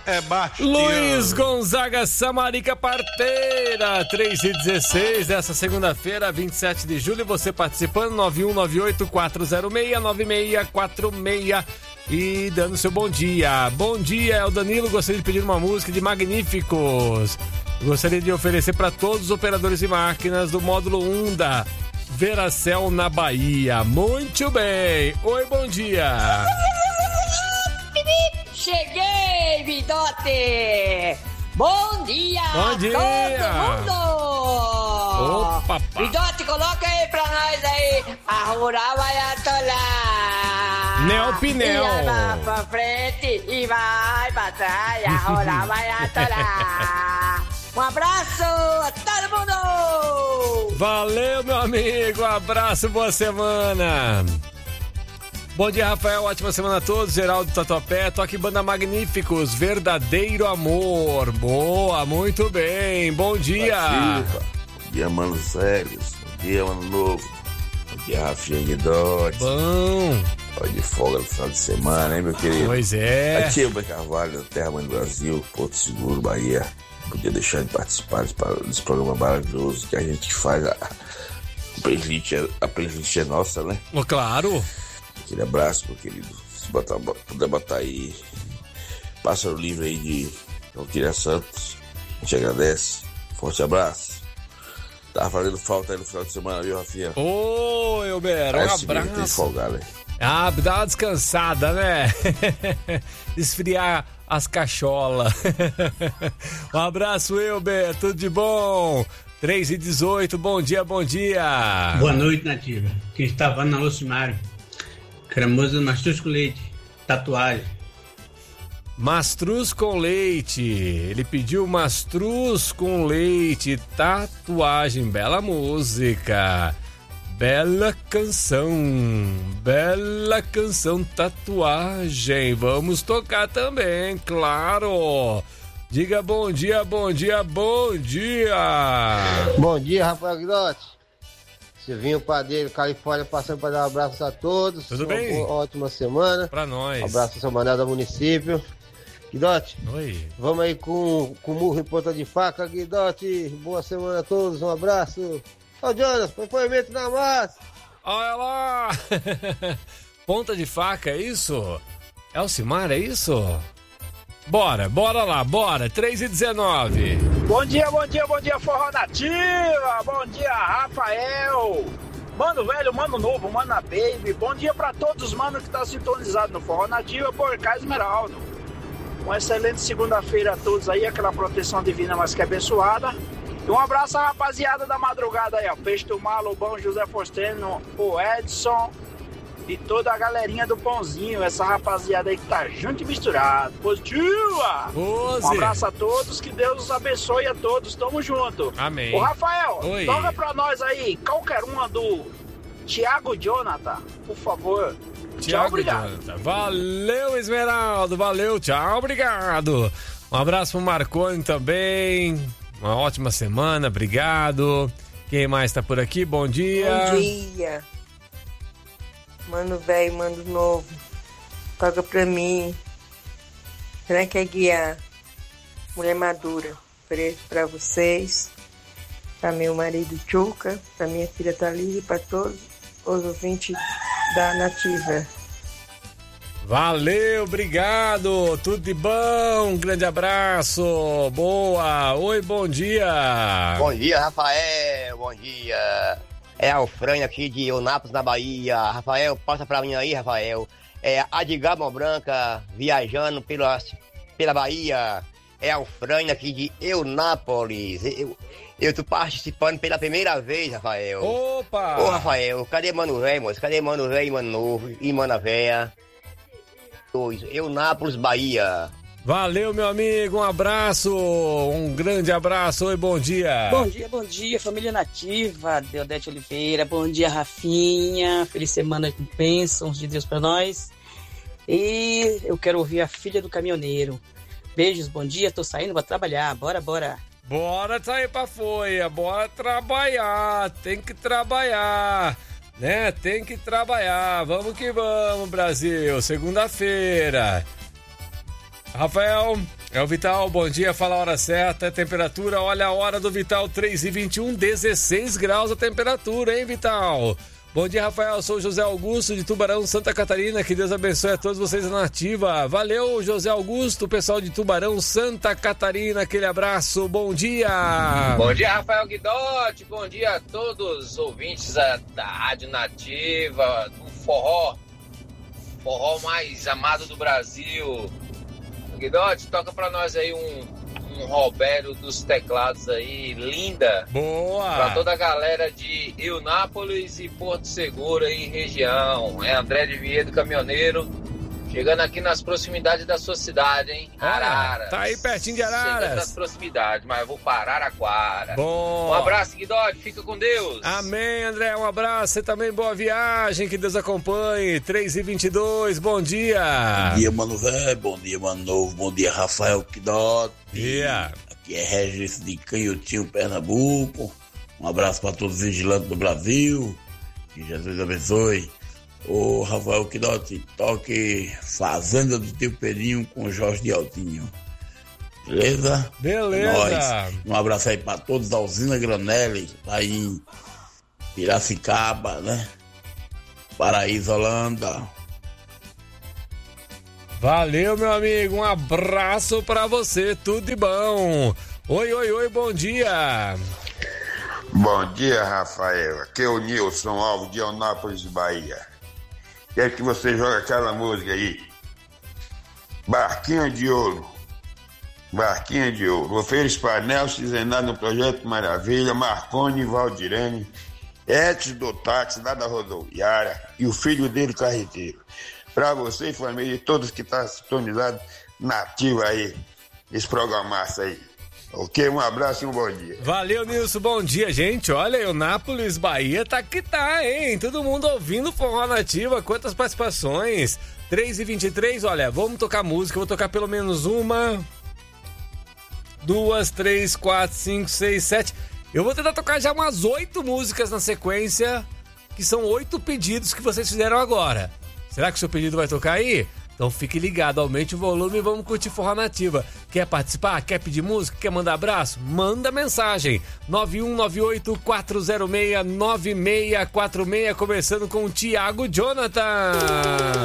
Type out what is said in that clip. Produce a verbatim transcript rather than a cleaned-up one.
é Bastião. Luiz Gonzaga Samarica Parteira, três e dezesseis dessa segunda-feira, vinte e sete de julho. Você participando, nove um nove oito quatro zero seis nove seis quatro seis e dando seu bom dia. Bom dia, é o Danilo. Gostaria de pedir uma música de Magníficos. Gostaria de oferecer para todos os operadores de máquinas do módulo um da Veracel na Bahia. Muito bem. Oi, bom dia. Cheguei, Vidote! Bom dia! Bom dia! Todo mundo! Opa, pá. Vidote, coloca aí pra nós aí! A rural vai atolar! Neopinel! E vai pra frente e vai pra trás! A rural vai atolar! Um abraço a todo mundo! Valeu, meu amigo! Um abraço, boa semana! Bom dia, Rafael, ótima semana a todos. Geraldo Tatuapé, toque Banda Magníficos, Verdadeiro Amor. Boa, muito bem, bom dia. Bom dia, Mano Sérios. Bom dia, Mano Novo. Bom dia, Rafinha Guidotti. Bom. Olha de folga no final de semana, hein, meu querido? Pois é. Aqui é o Carvalho, da Terra Mãe do Brasil, Porto Seguro, Bahia. Não podia deixar de participar desse programa maravilhoso que a gente faz. A, a, playlist, é, a playlist é nossa, né? Oh, claro. Aquele abraço, meu querido. Se botar, puder botar aí Pássaro Livre aí de Valquíria Santos, a gente agradece. Forte abraço. Tava fazendo falta aí no final de semana, viu, Rafinha? Ô, Elber, um abraço. Tem que folgar, né? Ah, dá uma descansada, né? Esfriar as cacholas. Um abraço, Elber, tudo de bom? três e dezoito, bom dia, bom dia. Boa noite, Nativa. Quem está falando na Lucimário. Cremoso de mastruz com leite, tatuagem. Mastruz com leite. Ele pediu mastruz com leite, tatuagem. Bela música. Bela canção. Bela canção, tatuagem. Vamos tocar também, claro. Diga bom dia, bom dia, bom dia. Bom dia, Rafael Guidotti. Silvinho Padeiro, Califórnia, passando para dar um abraço a todos. Tudo uma bem? Boa, ótima semana. Pra nós. Um abraço ao seu Manel do município. Guidotti, oi. Vamos aí com, com murro em ponta de faca, Guidotti. Boa semana a todos, um abraço. Ô, Jonas, depoimento na massa. Olha lá. Ponta de faca, é isso? Elcimar, é isso? Bora, bora lá, bora. três e dezenove. Bom dia, bom dia, bom dia, Forró Nativa. Bom dia, Rafael. Mano velho, mano novo, mano baby. Bom dia pra todos os manos que tá sintonizado no Forró Nativa por Cá Esmeraldo. Uma excelente segunda-feira a todos aí, aquela proteção divina mais que abençoada. E um abraço à rapaziada da madrugada aí, ó. Peixe do Mar, Lobão, José Forsteno, o Edson e toda a galerinha do Pãozinho, essa rapaziada aí que tá junto e misturado. Positiva! Pose. Um abraço a todos, que Deus os abençoe a todos, tamo junto. Amém. Ô Rafael, oi. toca pra nós aí, qualquer uma do Thiago Jonathan, por favor. Tchau, obrigado. Jonathan. Valeu, Esmeraldo, valeu, tchau, obrigado. Um abraço pro Marconi também, uma ótima semana, obrigado. Quem mais tá por aqui? Bom dia. Bom dia. Mano velho, mano novo. Toca pra mim. Será que é guiar? Mulher madura. Ofereço pra vocês. Pra meu marido Chuca. Pra minha filha Thalia e pra todos os ouvintes da Nativa. Valeu, obrigado, tudo de bom, um grande abraço, boa, oi, bom dia. Bom dia, Rafael, bom dia. É a Alfrânia aqui de Eunápolis, na Bahia. Rafael, passa pra mim aí, Rafael. É a de Gama Branca, viajando pela, pela Bahia. É a Alfrânia aqui de Eunápolis. Eu, eu tô participando pela primeira vez, Rafael. Opa! Ô, Rafael, cadê Mano Velho, moço? Cadê Mano Velho e Mano Novo? E Mana Véia? Eunápolis, Bahia. Valeu, meu amigo, um abraço, um grande abraço, oi, bom dia. Bom dia, bom dia, família Nativa, Deodete Oliveira, bom dia, Rafinha, feliz semana com bênçãos de Deus pra nós. E eu quero ouvir a filha do caminhoneiro. Beijos, bom dia, tô saindo pra trabalhar, bora, bora. Bora sair pra folha, bora trabalhar, tem que trabalhar. Né? Tem que trabalhar. Vamos que vamos, Brasil. Segunda-feira. Rafael, É o Vital, bom dia, fala a hora certa, a temperatura, olha a hora do Vital, três e vinte e um, dezesseis graus a temperatura, hein, Vital? Bom dia, Rafael, sou José Augusto de Tubarão, Santa Catarina, que Deus abençoe a todos vocês na ativa. Valeu, José Augusto, pessoal de Tubarão, Santa Catarina, aquele abraço, bom dia! Bom dia, Rafael Guidotti, bom dia a todos os ouvintes da Rádio Nativa, do forró, forró mais amado do Brasil. Guidotti, toca pra nós aí um, um Roberto dos teclados aí, linda. Boa! Pra toda a galera de Eunápolis e Porto Seguro aí, região. É André de Viedo, caminhoneiro, chegando aqui nas proximidades da sua cidade, hein? Araras. Tá aí pertinho de Araras. Chegando nas proximidades, mas eu vou para Araraquara. Bom. Um abraço, Guidotti, fica com Deus. Amém, André, um abraço, você também, boa viagem, que Deus acompanhe. três e vinte e dois, bom dia. Bom dia, mano velho, bom dia, mano novo, bom dia, Rafael Guidotti. Yeah. Aqui é Regis de Canhotinho, Pernambuco. Um abraço para todos os vigilantes do Brasil. Que Jesus abençoe. Ô Rafael Guidotti, toque Fazenda do Tio Pedrinho com Jorge de Altinho. Beleza? Beleza. Nós. Um abraço aí pra todos da usina Granelli, aí em Piracicaba, né? Paraíso, Holanda. Valeu, meu amigo, um abraço pra você, tudo de bom. Oi, oi, oi, bom dia. Bom dia, Rafael. Aqui é o Nilson Alves de Eunápolis, Bahia. Quero que você jogue aquela música aí. Barquinho de Ouro. Barquinho de Ouro. Ofereço para Nelson Zenado no Projeto Maravilha, Marconi, Valdirene, Edson do Táxi, lá da rodoviária, e o filho dele, carreteiro. Para você e família, e todos que estão sintonizados na ativa aí, esse programaço aí. Ok? Um abraço e um bom dia. Valeu, Nilson, bom dia, gente. Olha, Eunápolis, Bahia, tá que tá, hein? Todo mundo ouvindo Forró Nativa, quantas participações? três e vinte e três, olha, vamos tocar música, eu vou tocar pelo menos uma, duas, três, quatro, cinco, seis, sete. Eu vou tentar tocar já umas oito músicas na sequência, que são oito pedidos que vocês fizeram agora. Será que o seu pedido vai tocar aí? Então fique ligado, aumente o volume e vamos curtir Forró Nativa. Quer participar? Quer pedir música? Quer mandar abraço? Manda mensagem. nove um nove oito, quatro zero seis, nove seis quatro seis, começando com o Thiago Jonathan.